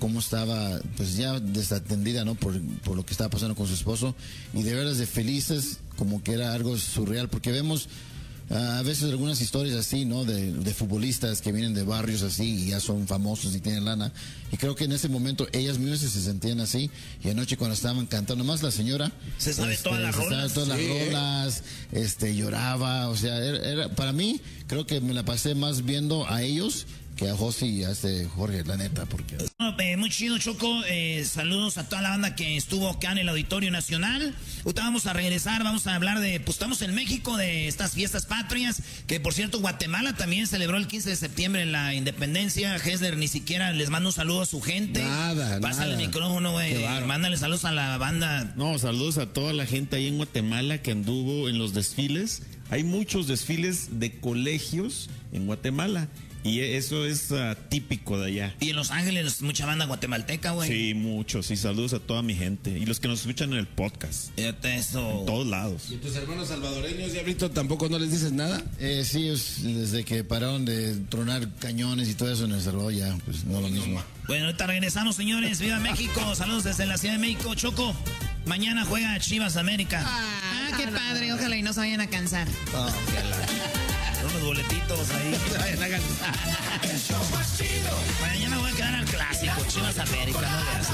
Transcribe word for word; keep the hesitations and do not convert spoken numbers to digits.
cómo estaba, pues ya desatendida, ¿no? Por, por lo que estaba pasando con su esposo. Y de veras de felices, como que era algo surreal, porque vemos uh, a veces algunas historias así, ¿no? De, de futbolistas que vienen de barrios así y ya son famosos y tienen lana. Y creo que en ese momento ellas mismas se sentían así. Y anoche cuando estaban cantando, más la señora se sabe este, todas las se rolas, sabe todas sí. las rolas, este, lloraba, o sea, era, era, para mí creo que me la pasé más viendo a ellos que a José y a este Jorge, la neta, porque... No, eh, muy chido, Choco. Eh, saludos a toda la banda que estuvo acá en el Auditorio Nacional. Ahorita vamos a regresar, vamos a hablar de... Pues estamos en México, de estas fiestas patrias, que por cierto, Guatemala también celebró el quince de septiembre la independencia. Hessler ni siquiera les manda un saludo a su gente. Nada, Pásale nada. el micrófono, güey. Mándale saludos a la banda. No, saludos a toda la gente ahí en Guatemala que anduvo en los desfiles. Hay muchos desfiles de colegios en Guatemala. Y eso es uh, típico de allá. Y en Los Ángeles, mucha banda guatemalteca, güey. Sí, muchos. Y saludos a toda mi gente. Y los que nos escuchan en el podcast. Fíjate eso. En todos lados. ¿Y tus hermanos salvadoreños, Diablito, tampoco no les dices nada? Eh, sí, es, desde que pararon de tronar cañones y todo eso en El Salvador, ya, pues no lo mismo. Bueno, ahorita regresamos, señores. ¡Viva México! Saludos desde la Ciudad de México. Choco, mañana juega Chivas América. Ah, qué padre. Ojalá y no se vayan a cansar. Oh, unos boletitos ahí. Mañana voy a quedar al clásico, Chivas América, no veas.